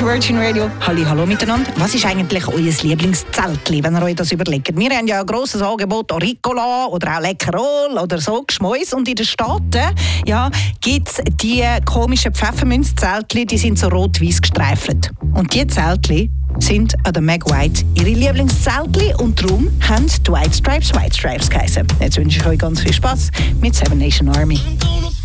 ist Virgin Radio. Hallo miteinander. Was ist eigentlich euer Lieblingszeltli, wenn ihr euch das überlegt? Wir haben ja ein grosses Angebot an Ricola oder auch Leckerol oder so Geschmäus. Und in den Staaten gibt es die komischen Pfefferminzzeltli, die sind so rot-weiß gestreift. Und diese Zeltli sind an der Meg White ihre Lieblingszeltli und darum haben die White Stripes geheißen. Jetzt wünsche ich euch ganz viel Spaß mit Seven Nation Army.